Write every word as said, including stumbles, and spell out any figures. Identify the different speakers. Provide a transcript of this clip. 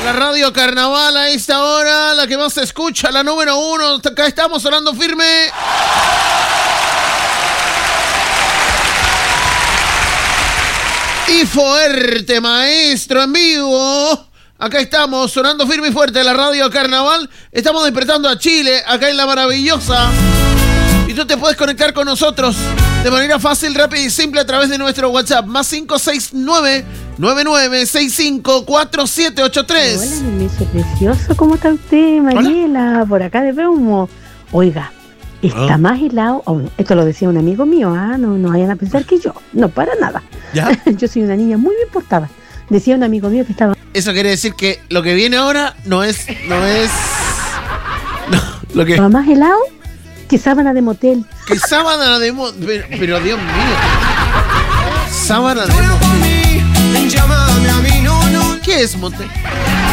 Speaker 1: La radio Carnaval a esta hora, la que más se escucha, la número uno. Acá estamos sonando firme. Y fuerte, maestro, en vivo. Acá estamos sonando firme y fuerte la radio Carnaval. Estamos despertando a Chile, acá en la maravillosa. Y tú te puedes conectar con nosotros de manera fácil, rápida y simple a través de nuestro WhatsApp. Más cinco seis nueve, nueve nueve seis cinco, cuatro siete ocho tres.
Speaker 2: Hola, mi Meche precioso. ¿Cómo está usted, Mariela? Hola. Por acá de Peumo. Oiga, está ¿Ah? más helado. Oh, esto lo decía un amigo mío. Ah, no, no vayan a pensar que yo. No, para nada. ¿Ya? Yo soy una niña muy bien portada. Decía un amigo mío que estaba...
Speaker 1: Eso quiere decir que lo que viene ahora no es... No es... No, lo que...
Speaker 2: ¿Estaba más helado? Que sábana de motel.
Speaker 1: Que sábana de motel. Pero, pero Dios mío. Sábana de motel. ¿Qué es motel?